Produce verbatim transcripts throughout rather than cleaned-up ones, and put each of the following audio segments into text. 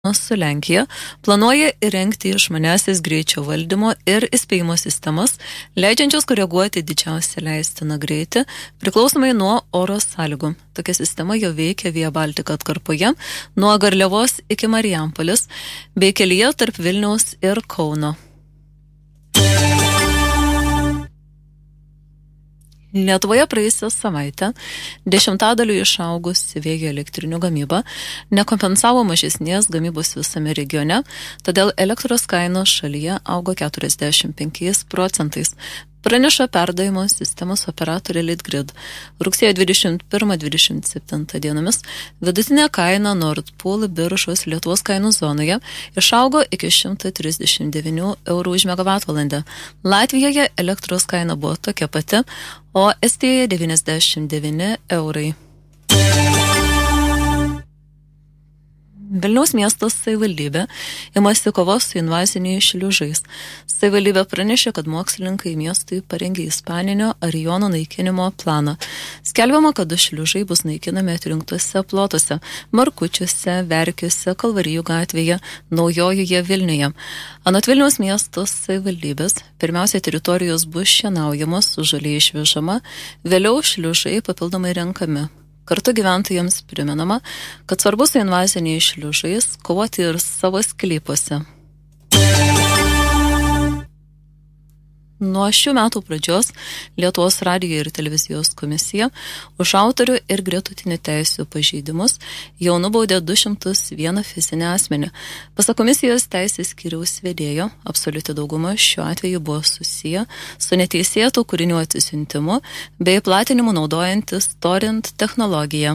su Lenkija planuoja įrengti išmaniąsias greičio valdymo ir įspėjimo sistemas, leidžiančios koreguoti didžiausią leistiną greitį priklausomai nuo oro sąlygų. Tokia sistema jau veikia Via Baltica atkarpoje nuo Garliavos iki Marijampolės bei kelyje tarp Vilniaus ir Kauno. Lietuvoje praėjusią savaitę dešimtadaliu išaugusi vėjo elektrinių gamyba nekompensavo mažesnės gamybos visame regione, todėl elektros kainos šalyje augo keturiasdešimt penkiais procentais. Praneša perdavimo sistemos operatorė Litgrid. Rugsėjo dvidešimt pirmą dvidešimt septintą dienomis vidutinė kaina Nord Pool biržos Lietuvos kainų zonoje išaugo iki šimto trisdešimt devynių eurų už megavatvalandę. Latvijoje elektros kaina buvo tokia pati, o Estijoje devyniasdešimt devyni eurai. Vilniaus miestas savivaldybė imasi kovos su invaziniais šliužais. Savivaldybė pranešė, kad mokslininkai miestui parengė ispaninio arijono naikinimo planą. Skelbiama, kad du šliužai bus naikinami atrinktose plotuose – Markučiuose, Verkiuose, Kalvarijų gatvėje, Naujojoje Vilniuje. Anot Vilniaus miestos savivaldybės, pirmiausia teritorijos bus šienaujamos, žaliai išvežama, vėliau šliužai papildomai renkami. Kartu gyventojams primenama, kad svarbu su invaziniais šliužais kovoti ir savo sklypuose. Nuo šių metų pradžios Lietuvos radijo ir televizijos komisija už autorių ir gretutinių teisių pažeidimus jau nubaudė du šimtus vieną fizinį asmenį. Pasak komisijos teisės skyriaus vedėjo, absoliuti dauguma šiuo atveju buvo susiję su neteisėtų kūrinių atsisiuntimu bei platinimu naudojantis torrent technologiją.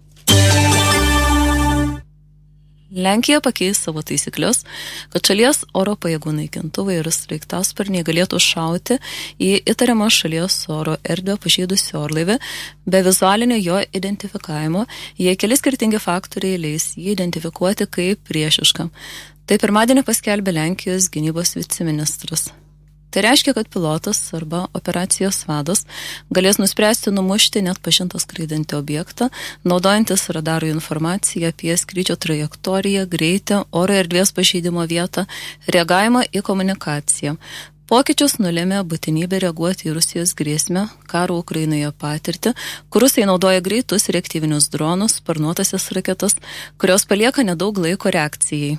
Lenkija pakeis savo taisyklės, kad šalies oro pajėgų naikintuvai ir sraigtasparniai galėtų šauti į įtariamą šalies oro erdvę pažeidusį orlaivį be vizualinio jo identifikavimo, jei keli skirtingi faktoriai leis jį identifikuoti kaip priešišką. Tai pirmadienį paskelbė Lenkijos gynybos viceministras. Tai reiškia, kad pilotas arba operacijos vadas galės nuspręsti numušti net pažintą skraidantį objektą, naudojantis radarų informaciją apie skrydžio trajektoriją, greitį, oro erdvės pažeidimo vietą, reagavimą į komunikaciją. Pokyčius nulėmė būtinybė reaguoti į Rusijos grėsmę, karo Ukrainoje patirtį, kur Rusai naudoja greitus reaktyvinius dronus, sparnuotasias raketas, kurios palieka nedaug laiko reakcijai.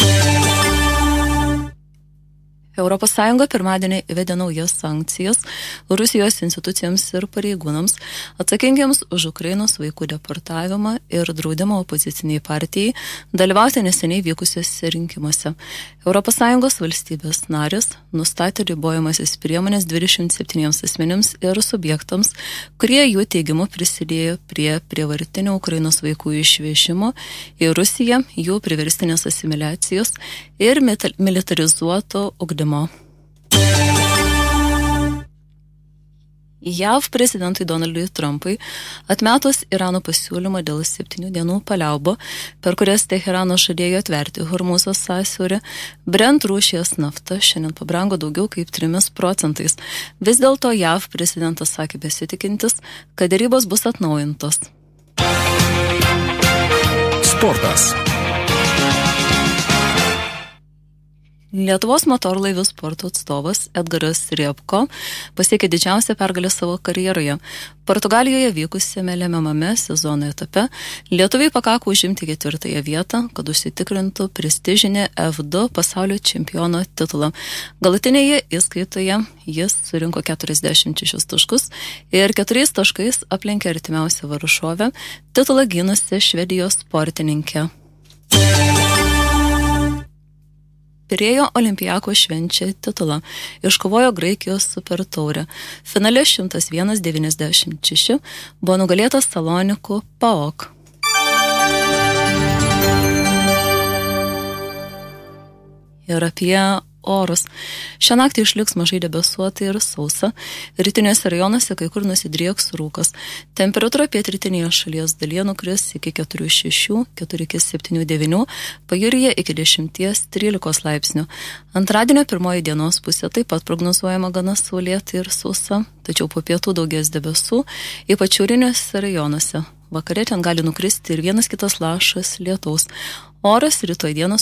Europos Sąjunga pirmadienį įvedė naujas sankcijas Rusijos institucijoms ir pareigūnams atsakingiams už Ukrainos vaikų deportavimą ir draudimą opoziciniai partijai dalyvauti neseniai vykusiuose rinkimuose. Europos Sąjungos valstybės narės nustatė ribojamasis priemonės dvidešimt septyniems asmenims ir subjektams, kurie jų teigimu prisidėjo prie prievartinio Ukrainos vaikų išvežimo į Rusiją, jų priverstinės asimiliacijos ir militarizuoto ugdymo. J A V prezidentui Donaldui Trumpui atmetus Irano pasiūlymą dėl septynių dienų paliaubų, per kurias Teheranas žadėjo atverti Hormuzo sąsiaurį, Brent rūšies nafta šiandien pabrango daugiau kaip trimis procentais. Vis dėlto J A V prezidentas sakė besitikintis, kad derybos bus atnaujintos. Sportas. Lietuvos motorlaivių sporto atstovas Edgaras Riebko pasiekė didžiausią pergalę savo karjeroje. Portugalijoje vykusiame lemiamame sezono etape lietuviai pakako užimti ketvirtąją vietą, kad užsitikrintų prestižinį F du pasaulio čempiono titulą. Galutinėje įskaitoje jis surinko keturiasdešimt šešis taškus ir keturiais taškais aplenkė artimiausią varžovę, titulą gynusią Švedijos sportininkę. Pirėjo Olimpiako švenčia titulą. Iškovojo Graikijos super taurę. Finale šimtas vienas devyniasdešimt šeši buvo nugalėtas Salonikų PAOK. Ir apie orus. Šią naktį išliks mažai debesuota ir sausa. Rytiniuose rajonuose kai kur nusidrieks rūkas. Temperatūra pietrytinėje šalies dalyje nukris iki keturių šešių, keturių iki septynių devynių, pajūryje iki dešimties trylikos laipsnių. Antradienio pirmoji dienos pusė taip pat prognozuojama gana saulėta ir sausa, tačiau po pietų daugės debesų, ypač šiauriniuose rajonuose. Vakare ten gali nukristi ir vienas kitas lašas lietaus, Oras rytoj dieną